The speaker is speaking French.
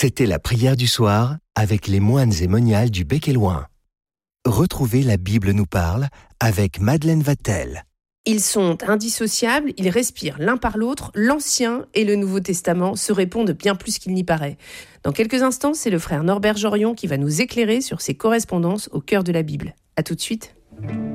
C'était la prière du soir avec les moines et moniales du Bec et Loing. Retrouvez La Bible nous parle avec Madeleine Vatel. Ils sont indissociables, ils respirent l'un par l'autre, l'Ancien et le Nouveau Testament se répondent bien plus qu'il n'y paraît. Dans quelques instants, c'est le frère Norbert Jorion qui va nous éclairer sur ces correspondances au cœur de la Bible. À tout de suite.